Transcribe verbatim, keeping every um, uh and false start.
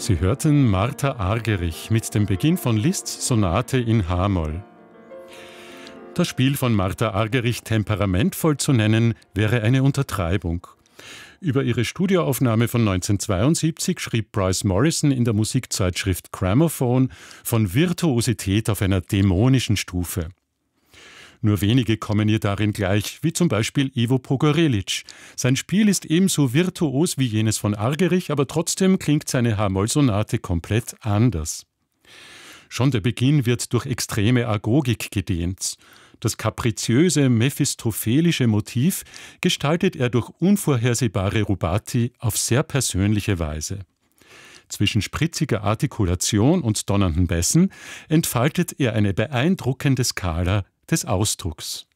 Sie hörten Martha Argerich mit dem Beginn von Liszt's Sonate in H-Moll. Das Spiel von Martha Argerich temperamentvoll zu nennen, wäre eine Untertreibung. Über ihre Studioaufnahme von neunzehnhundertzweiundsiebzig schrieb Bryce Morrison in der Musikzeitschrift Gramophone von Virtuosität auf einer dämonischen Stufe. Nur wenige kommen ihr darin gleich, wie zum Beispiel Ivo Pogorelic. Sein Spiel ist ebenso virtuos wie jenes von Argerich, aber trotzdem klingt seine H-Moll-Sonate komplett anders. Schon der Beginn wird durch extreme Agogik gedehnt. Das kapriziöse, mephistophelische Motiv gestaltet er durch unvorhersehbare Rubati auf sehr persönliche Weise. Zwischen spritziger Artikulation und donnernden Bässen entfaltet er eine beeindruckende Skala des Ausdrucks.